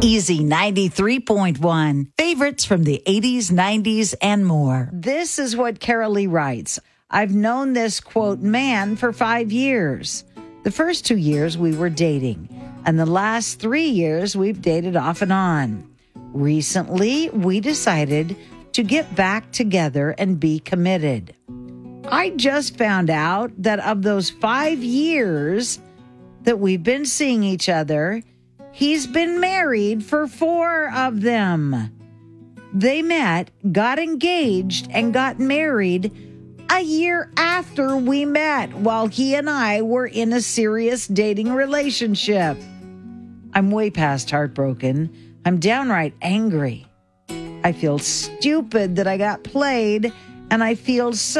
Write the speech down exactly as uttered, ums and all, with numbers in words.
Easy ninety-three point one. Favorites from the eighties, nineties, and more. This is what Carolee writes. I've known this, quote, man for five years. The first two years we were dating, and the last three years we've dated off and on. Recently, we decided to get back together and be committed. I just found out that of those five years that we've been seeing each other, he's been married for four of them. They met, got engaged, and got married a year after we met, while he and I were in a serious dating relationship. I'm way past heartbroken. I'm downright angry. I feel stupid that I got played, and I feel so